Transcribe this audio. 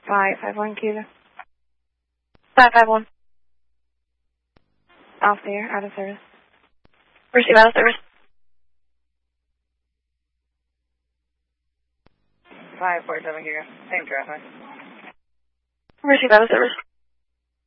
551 Cuba. 551. Off the air, out of service. Receive out of service. 547 Cuba. Same traffic. Receive out of service.